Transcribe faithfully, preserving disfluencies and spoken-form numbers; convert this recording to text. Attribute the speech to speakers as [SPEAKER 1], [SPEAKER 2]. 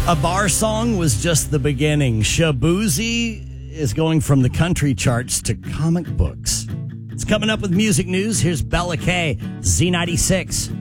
[SPEAKER 1] A bar song was just the beginning. Shaboozey is going from the country charts to comic books. It's coming up with music news. Here's Bella K, Z ninety-six.